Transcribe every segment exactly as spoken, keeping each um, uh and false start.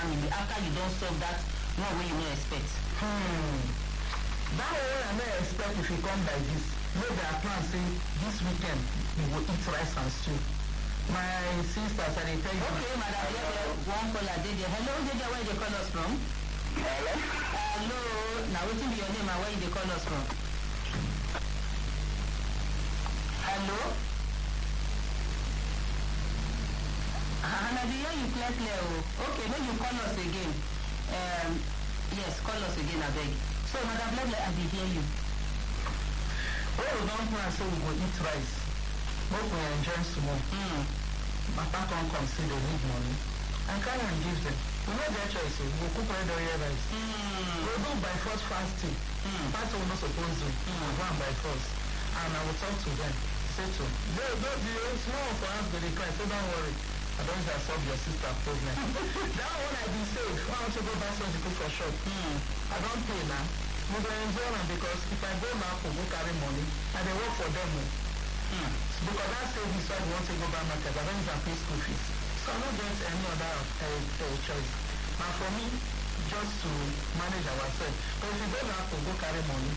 family after you don solve that one wey you no expect. Hmm. That one I no expect if you come by this. Maybe I plan say this weekend we go eat rice and stew. My sisters I dey tell you. Okay, madam, yeah, one caller dey there. Hello, dey there, where you dey call us from? Hello? Hello, na wetin be your name and where you dey call us from? Hello? And I dey hear you clear clear o. Okay, make you call us again. Um, yes, call us again abeg. So, madam Blele, I dey hear you. Oh, we don plan say we go eat rice. Make we enjoy small. Mm. Papa come come say they need money. I carry am give them. We no get choice o. We go cook red oil rice. Mm. We go do by force fasting. Mm. Fasting we no suppose do. We go do am by force. And I will talk to them. Say to they go the small for us go dey cry. Say don't worry. I don't just solve your sister problem. That one I be safe. Why don't you go buy something to cook for shop? Mm. I don't pay now. We go enjoy am because if I go now to go carry money, I dey work for them o. Mm. Because that savings why we want to go buy market, I don't use and pay school fees. So I don't get any other uh, uh, choice. Now for me, just to manage ourselves. But if you go now to go carry money,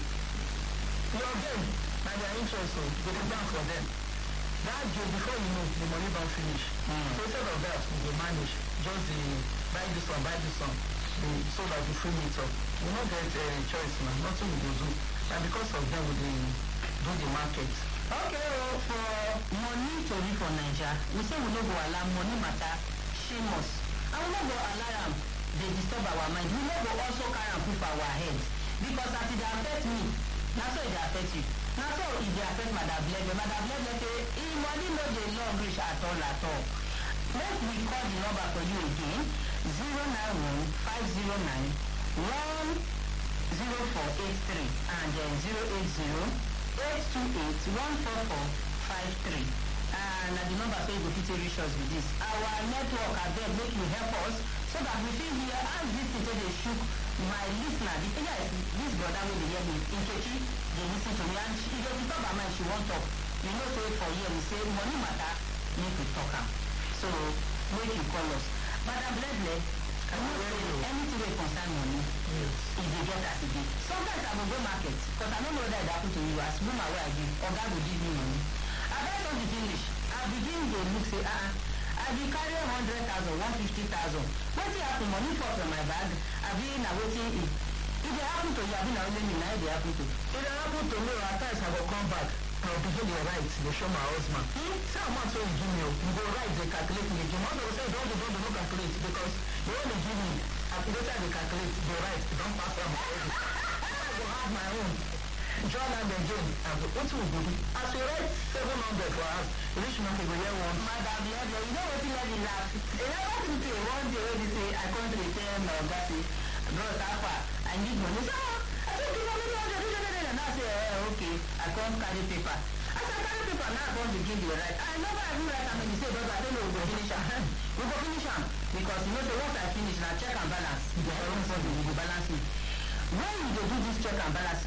your game, now their interest, so you go down for them. That day before you know, the money don't finish. Mm. So instead of that, we will manage. Just the buy this one, buy this one. The, so that we free it up. We don't get a uh, choice now. Nothing we will do. And because of them, we dey do the market. Okay, well, for money to live for Naija, we say we no go allow money matter shame us. And we no go allow am dey disturb our mind. We no go also carry am put for our head. Because as e dey affect me, na so e dey affect you. Na so e dey affect Madam Blele. Madam Blele say e money no dey long reach at all at all. Make we call the number for you again, zero nine one five zero nine one zero four eight three and then zero eight zero eight two eight one four four five three. And uh, the number so you go fit reach us with this. Our network abeg make you help us so that we fit hear as this thing say dey shook my listener. The thing is this brother wey dey hear me, Nkechi, dey lis ten to me and she dey disturb her mind, she wan talk. You know say for here we say money matter, make we talk am. So make you call us. Madam Blele, I know say anything wey concern money, Yes. e dey get as e dey. Sometimes I go go market because I no know whether e dey happen to you as woman wey I be, oga go give me money. I buy something finish, I begin dey look say ah uh, I be carry hundred thousand, one fifty thousand. Wetin happen? Money fall from my bag. Abi na wetin e e dey happen to you? Abi na only me na e dey happen to? If it happen to me, at times I go come back. I will begin the right, they show my husband. Hmm? Say how much will you give me? You go right, they calculate me. The mother will say, don't do, don't do, no calculate. Because you only give me, and later they calculate, they right, they don't pass them already. I go have my own. John and again, and what will we do? As you write seven hundred for us, reach me to go here one. Madam Blele, you know wetin let me laugh? E never too tey one day wey be say I come to dey tell my oga say, bros how far? I need money. So I say give me money hundred, hundred, and I say eh okay. I come carry paper. As I carry paper now I come begin dey write. I never even write am again say brother I don't know we go finish am. We go finish am because you know say once I finish na check and balance. The own something we go balance it. When you dey do this check and balance,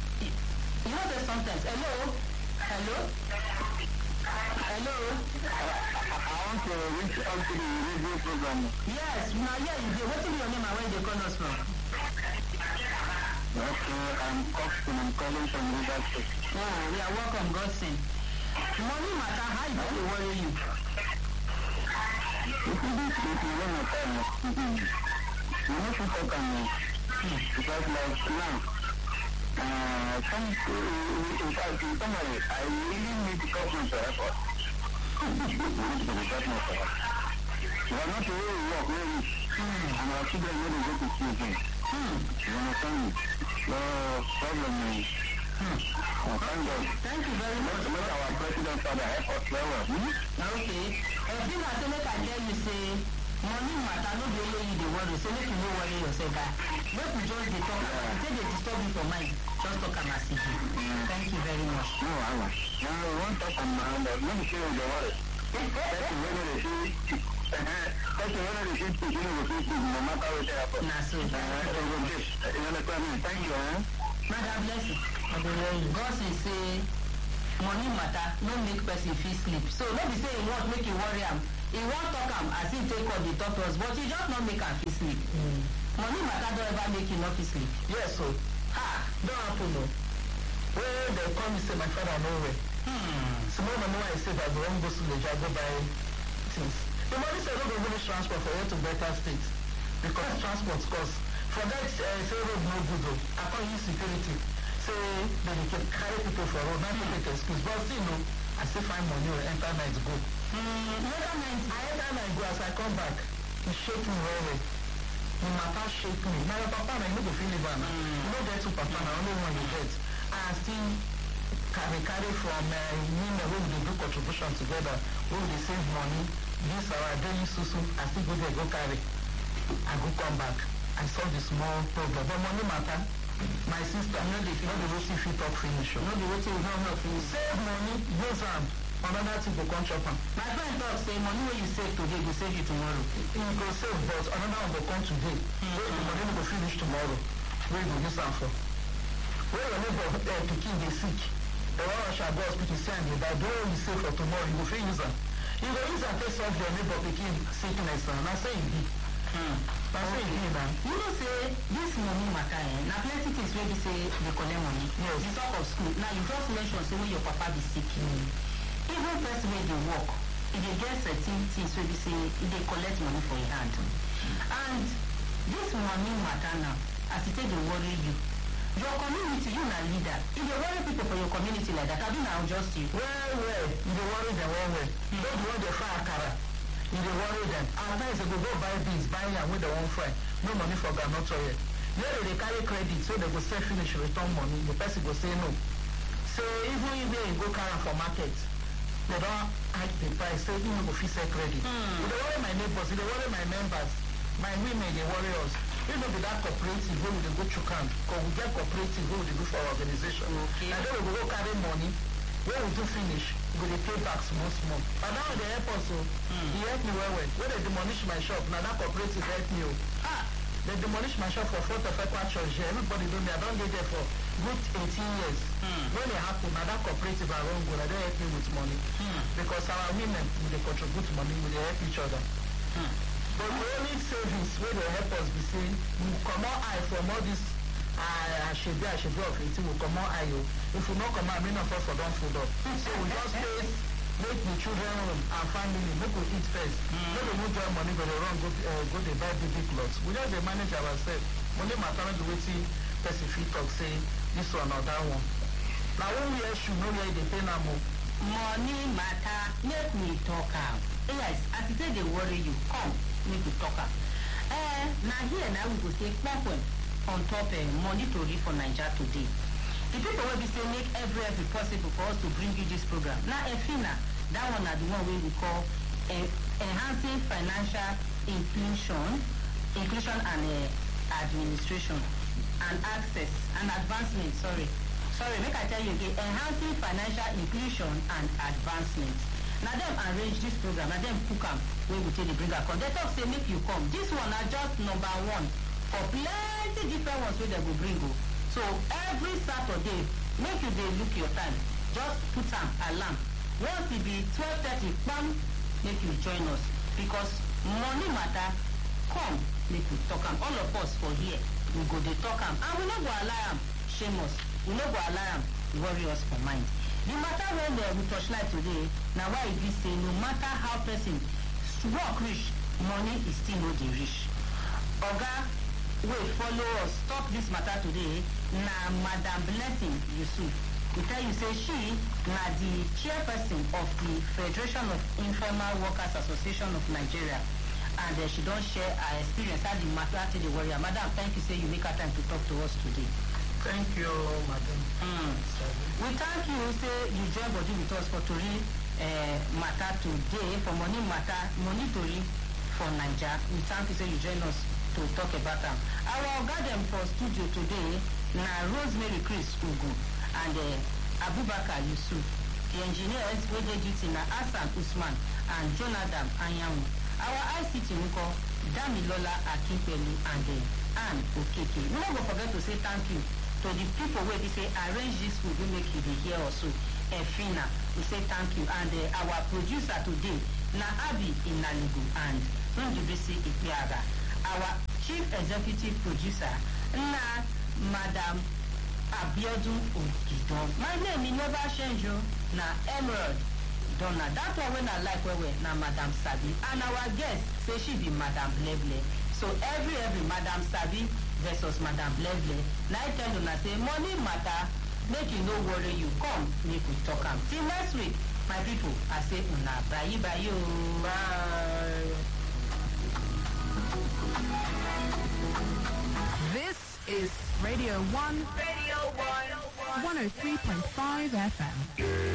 you know say sometimes hello hello hello. I want to reach out to the radio program. Yes, na here you dey. Wetin be your name and where you dey call us from? Okay, I'm Coxton. I'm calling from River State. Oh, we are welcome, Godson. Money matter, how e dey worry you? If you do this, you don't have time. You need to talk on me. Because like now, uh, some, in fact, in summary, I really need the government to help us. I need the government to help us. We are not really work, really. And our children really go to school again. You understand me? So, problem is, oh, thank God. Thank you very much. Let, let our president father help us well. Hmm? Okay. If you want to make I tell you say, money matter no be only you dey worry, so make you no worry yourself. That make we just dey talk about it. Say dey disturb you for mind, just talk am as e be. Thank you very much. No, I want. Now, we won't talk on my hand, but let me show you the worry. That's when they see, that's when they see people who will see no matter what they happen. Na so. You understand me? Thank you, eh? Madam bless you. God say money matter no make person fit sleep. So no be say e want make you worry am. E wan talk am as he take all the talk to us, but e just no make am fit sleep. sleep. Mm. Money matter don't ever make you not fit sleep. Yes, so ha, don't happen no. Where they come and say my father nowhere. Hmm. Small money I say that we won't go to the job go buy things. The money say no go finish transport for you to better states because transport costs. For that uh, say road no good though. I can't use security. Say they can carry people for road, not to take excuse. But still no, I still find money or enter night go. Hmm. Enter night. I enter night go as I come back. He shake me well well. My papa shake me. Now your papa na you no go feel live now. You no get two papa na only one you get. I still carry carry from uh, women wey we dey do contribution together, wey we dey save money. This our daily susu, I still go there go carry. I go come back. I solve the small problem. But money matter. My sister, no dey no dey wetin fit talk finish. No dey wetin we don help finish. Save money, use am. Another thing go come chop am. My friend talk say money wey you save today go save you tomorrow. You go save, but another one go come today. Mm-hmm. Wey the money no go finish tomorrow. Wey you go use am for. Wey your neighbor uh, pikin dey sick, the one rush am go hospital say am dey die. The one you save for tomorrow, you go fit use am. You go use am take solve your neighbor pikin sickness na. Na so e be. Hmm. Na so e be na. You know say this money matter eh, na plenty things wey be say dey collect money. Yes. The talk of school. Now you just mention say when your papa be sick. Mm. Even person wey dey work, e dey get certain things wey be say e dey collect money for your hand. And this money matter now, as e take dey worry you, your community, you na leader, e dey worry people for your community like that. Abi na just you? Well, well, e dey worry them well, well. Mm. Those who dey fry akara, e dey worry them. At times they go go buy beans, buy yam wey they wan fry, no money for groundnut oil. Here they dey carry credit, so they go sell finish, return money. The person go say no. So even if they go carry am for market, they don't hike the price, say you no go fit sell credit. Mm. They worry my neighbors, they worry my members, my women, they worry us. You know, be that cooperative where we dey go chook hand, because we get cooperative where we dey do for our organization. Okay. And then we go go carry money, when we do finish, we go dey pay back small small. And now they help us, so mm. he help me well well. When they demolish my shop, now that cooperative help me. Ah, they demolish my shop for Fort of Equa Church. Everybody know me, I don't get there for good eighteen years. Mm. When it happened, now that cooperative I won't go, they help me with money. Mm. Because our women, they contribute money, we they help each other. Mm. But the only savings where they help us be saying, we come out eye from all this, I should be, I should be of eighteen, we come out eye. If we not come out, many of us for don't food up. So we just face, make the children home and family, make we eat first. Mm. Make we move their money, go they run, go, uh, go they buy big big clothes. We just they manage ourselves. Money matter the way to specific talk, say this one or that one. Now when we issue, no way they pay now more. Money matter, make me talk out. Yes, as it they worry you, come, make me talk out. Eh, now here now we go say point on top uh, money to read for Nigeria today. The people will be saying make every every possible for us to bring you this program. Now Efina, that one are the one we call uh, enhancing financial inclusion, inclusion and uh, administration and access and advancement. Sorry, sorry. Make I tell you again. Enhancing financial inclusion and advancement. Now them arrange this program. Now them cook am wey we take the bring am come. They talk say make you come. This one are just number one for plenty different ones wey they go bring go. So every Saturday, make you dey look your time. Just put am alarm. Once it be twelve thirty, bam, make you join us because money matter. Come, make we talk am. All of us for here, we go dey talk am, and we no go allow am shame us. We no go allow am worry us for mind. The matter when uh, we touchlight today, now why it be say no matter how person work reach, money is still no dey reach. Oga, wait, follow us. Stop this matter today. Na Madam Blessing Yusuf. We tell you say she na the chairperson of the Federation of Informal Workers Association of Nigeria, and uh, she don't share her experience how the matter to the warrior. Madam, thank you say you make her time to talk to us today. Thank you, madam. Mm. We thank you say you join body with us for Tori uh, matter today, for money matter, money Tori for Nigeria. We thank you say you join us to talk about them. Our garden for studio today na Rosemary Chris Ugu and uh, Abubakar Yusuf. The engineers wey dey duty na Hassan Usman and Jonathan Anyanwu. Our I C T Nko Damilola Akinpelu and uh, Anne Okeke. We no go forget to say thank you to the people where they say arrange this food, we make you here also. Efina, we say thank you. And uh, our producer today, na Abi Inaligu and Ndubisi Ipiaga. Our chief chief executive producer na Madam Abiodun Ogidan. My name e never change o, na Emerald Donna. That one wey I like well well na Madam Sabi, and our guest say she be Madam Bleble. So every every Madam Sabi versus Madam Bleble. Na I tell una say money matter, make you no worry, you come make we talk am. Till next week, my people, I say una bye bye yo. Bye. This is Radio one. Radio one. one oh three point five F M.